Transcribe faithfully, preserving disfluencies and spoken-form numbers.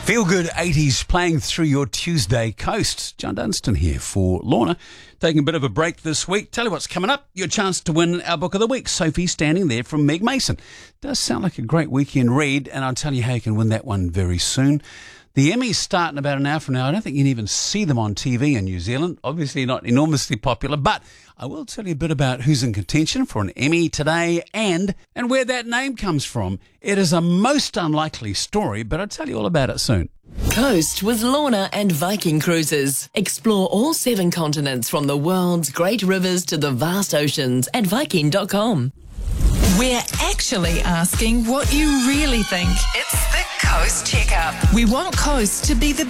Feel good eighties playing through your Tuesday coast. John Dunstan here for Lorna. Taking a bit of a break this week. Tell you what's coming up. Your chance to win our book of the week. Sophie Standing There from Meg Mason. Does sound like a great weekend read, and I'll tell you how you can win that one very soon. The Emmys start in about an hour from now. I don't think you can even see them on T V in New Zealand. Obviously not enormously popular, but I will tell you a bit about who's in contention for an Emmy today and and where that name comes from. It is a most unlikely story, but I'll tell you all about it soon. Coast with Lorna and Viking Cruises. Explore all seven continents from the world's great rivers to the vast oceans at Viking dot com. We're actually asking what you really think. It's the Coast Checkup. We want Coast to be the